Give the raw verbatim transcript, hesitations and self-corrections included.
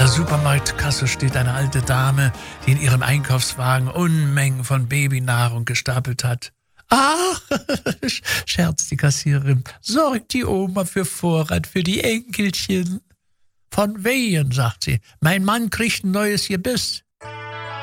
Supermarktkasse steht eine alte Dame, die in ihrem Einkaufswagen Unmengen von Babynahrung gestapelt hat. Ach, scherzt die Kassiererin, sorgt die Oma für Vorrat für die Enkelchen. Von wehen, sagt sie, mein Mann kriegt ein neues Gebiss.